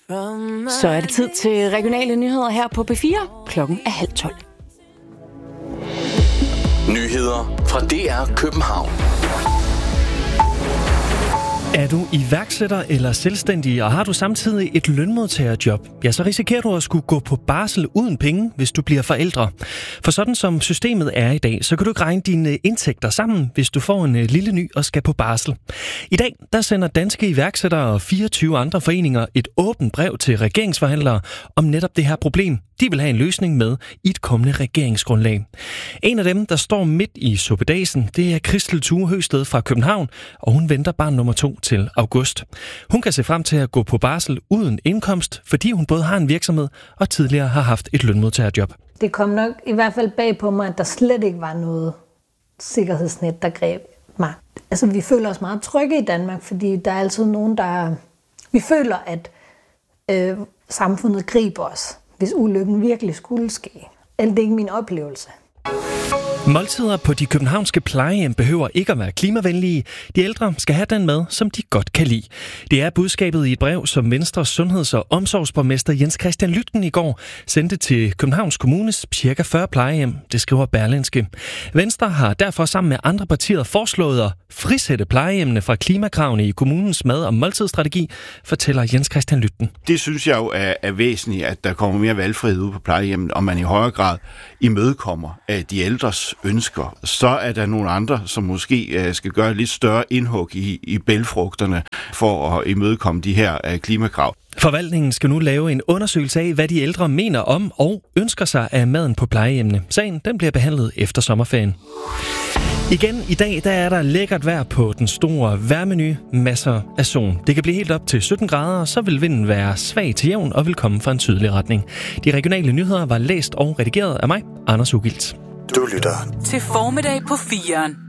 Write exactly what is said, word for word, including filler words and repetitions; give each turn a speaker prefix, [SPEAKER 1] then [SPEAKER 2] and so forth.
[SPEAKER 1] Så er det tid til regionale nyheder her på P fire. Klokken er halv tolv.
[SPEAKER 2] Nyheder fra D R København.
[SPEAKER 3] Er du iværksætter eller selvstændig, og har du samtidig et lønmodtagerjob, ja, så risikerer du at skulle gå på barsel uden penge, hvis du bliver forældre. For sådan som systemet er i dag, så kan du ikke regne dine indtægter sammen, hvis du får en lille ny og skal på barsel. I dag, der sender danske iværksættere og fireogtyve andre foreninger et åbent brev til regeringsforhandlere om netop det her problem. De vil have en løsning med i et kommende regeringsgrundlag. En af dem, der står midt i suppedasen, det er Christel Thue Høsted fra København, og hun venter barn nummer to til august. Hun kan se frem til at gå på barsel uden indkomst, fordi hun både har en virksomhed og tidligere har haft et lønmodtagerjob.
[SPEAKER 4] Det kom nok i hvert fald bag på mig, at der slet ikke var noget sikkerhedsnet, der greb mig. Altså, vi føler os meget trygge i Danmark, fordi der er altid nogen, der... Vi føler, at øh, samfundet griber os, hvis ulykken virkelig skulle ske. Eller det er ikke min oplevelse.
[SPEAKER 3] Måltider på de københavnske plejehjem behøver ikke at være klimavenlige. De ældre skal have den mad, som de godt kan lide. Det er budskabet i et brev, som Venstres sundheds- og omsorgsborgmester Jens Christian Lytten i går sendte til Københavns Kommunes cirka fyrre plejehjem, det skriver Berlingske. Venstre har derfor sammen med andre partier foreslået at frisætte plejehjemmene fra klimakravene i kommunens mad- og måltidsstrategi, fortæller Jens Christian Lytten.
[SPEAKER 5] Det synes jeg jo er, er væsentligt, at der kommer mere valgfrihed ud på plejehjemmet, og man i højere grad imødekommer af de ældres ønsker. Så er der nogle andre, som måske skal gøre lidt større indhug i, i bælgfrugterne for at imødekomme de her klimakrav.
[SPEAKER 3] Forvaltningen skal nu lave en undersøgelse af, hvad de ældre mener om og ønsker sig af maden på plejehjemmene. Sagen den bliver behandlet efter sommerferien. Igen i dag, der er der lækkert vejr på den store vejrmenu. Masser af sol. Det kan blive helt op til sytten grader, så vil vinden være svag til jævn og vil komme fra en tydelig retning. De regionale nyheder var læst og redigeret af mig, Anders Ugilt.
[SPEAKER 2] Du lytter
[SPEAKER 6] til Formiddag på firen.